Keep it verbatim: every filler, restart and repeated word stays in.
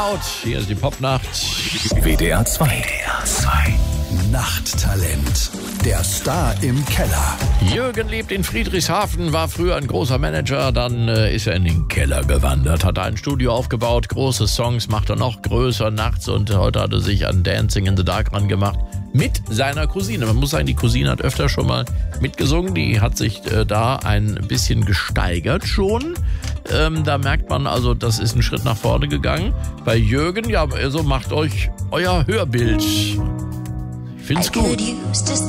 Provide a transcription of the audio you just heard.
Hier ist die Popnacht. W D R zwei. W D R zwei. Nachttalent. Der Star im Keller. Jürgen lebt in Friedrichshafen, war früher ein großer Manager, dann äh, ist er in den Keller gewandert, hat ein Studio aufgebaut, große Songs, macht er noch größer nachts und heute hat er sich an Dancing in the Dark rangemacht mit seiner Cousine. Man muss sagen, die Cousine hat öfter schon mal mitgesungen, die hat sich äh, da ein bisschen gesteigert schon. Ähm, da merkt man also, das ist ein Schritt nach vorne gegangen. Bei Jürgen, ja, also macht euch euer Hörbild. Ich find's gut.